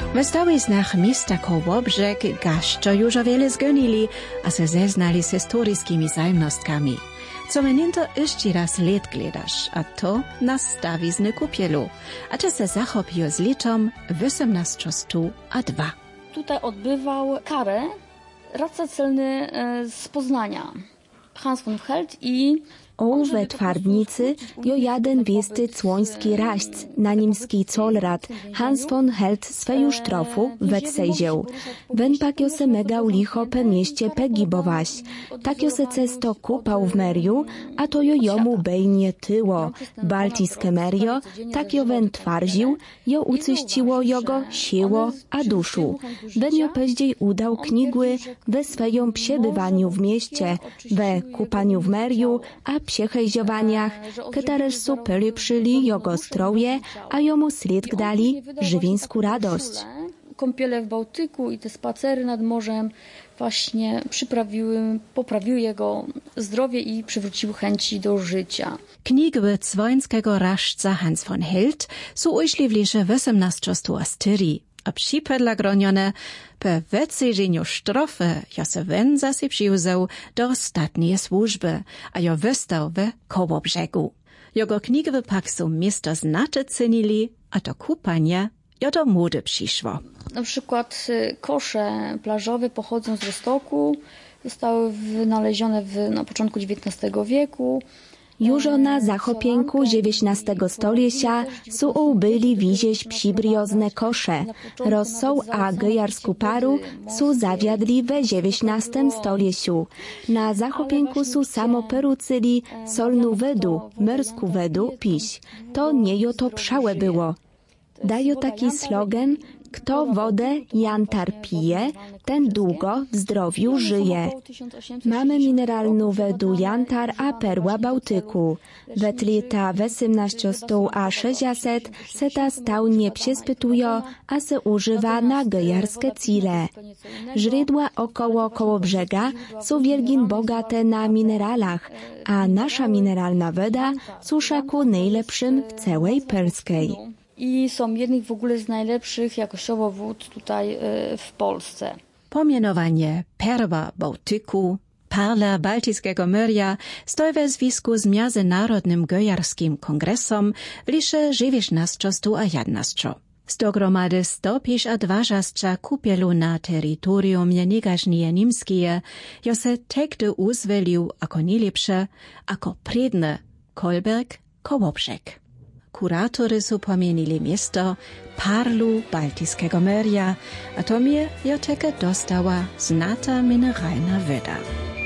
W stawiznach miasta Kołobrzeg gašćo już o wiele zgonili, a se zeznali z historyjskimi zajemnostkami. Co meninto jeszcze raz let gledasz, a to na stawizny kupielu, a czy se zachopił z liczom 1802. Tutaj odbywał karę radca celny z Poznania, Hans von Held i... We twardnicy jo jeden wiesty cłoński raźc, na niemski colrat Hans von Held swoją sztrofu wedsejdział. Wen pak jo se megał licho pe mieście pegibowaś. Tak jo se cesto kupał w meriu, a to jo jomu bejnie tyło. Baltiskie merio, tak jo wen twarził, jo ucyściło jogo siło a duszu. Wen jo peździej udał knigły we swoją przebywaniu w mieście, we kupaniu w meriu, a psiechejziowaniach, które su polepszyli jego zdrowie, a jomu sled dali żywińską radość. Kąpiele w Bałtyku i te spacery nad morzem właśnie poprawiły jego zdrowie i przywróciły chęci do życia. Knigły cwońskiego rażca Hans von Held są ujśliwlisze w 1804. A przypadla gronione po wyceżeniu sztrofy ja se wen zase przyjuzał do ostatniej służby, a jo wystał w Kołobrzegu. Jego knigwy pak są miasto znaczy cenili, a to kupanie jo do mody przyszło. Na przykład kosze plażowe pochodzą z Rostoku, zostały wynalezione na początku XIX wieku. Już na zachopienku XIX stolecia su byli wizieś przybriozne kosze. Rossą a gejarsku paru su zawiadli we XIX stoleciu. Na zachopienku su samo perucyli solnu wedu, mersku wedu piś. To nie to przałe było. Dają taki slogan: kto wodę jantar pije, ten długo w zdrowiu żyje. Mamy mineralną wedu jantar a perła Bałtyku. W lata 1800 a 60 se ta stał nie przespytują, a se używa na gejarskie cile. Źródła około Kołobrzega są wielgin bogate na mineralach, a nasza mineralna woda suszaku najlepszym w całej Perskiej. I są jednych w ogóle z najlepszych jakościowo wód tutaj w Polsce. Pomianowanie perła Bałtyku, perla Baltiskiego Morza stoi we związku z Międzynarodnym Gejarskim Kongresom w lisze 1911. Z dogromady 122 kupielu na terytorium niegażnie niemskie, jo se tekdy uzwelił jako najlepsze, jako predne Kolberg, Kołobrzeg. Kuratory su pomienili miasto Parlu Baltiskiego Morza, a to mnie jo teke dostała znata mineralna woda.